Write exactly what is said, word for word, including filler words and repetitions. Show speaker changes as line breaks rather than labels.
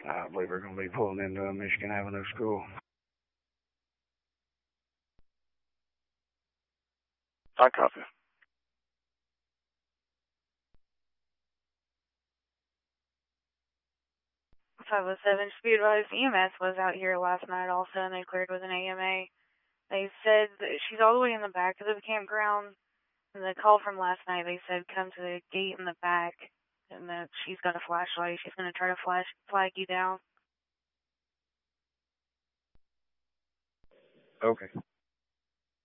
I believe we're going to be pulling into a Michigan Avenue school.
I copy.
five oh seven Speedwise E M S was out here last night also, and they cleared with an A M A. They said that she's all the way in the back of the campground. And the call from last night, they said come to the gate in the back, and that she's got a flashlight. She's going to try to flash flag you down.
Okay.